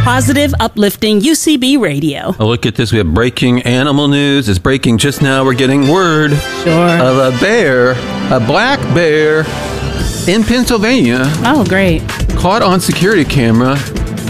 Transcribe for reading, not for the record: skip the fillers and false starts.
positive, uplifting UCB radio. Oh, look at this. We have breaking animal news. It's breaking just now. We're getting word of a bear, a black bear in Pennsylvania. Oh, great. Caught on security camera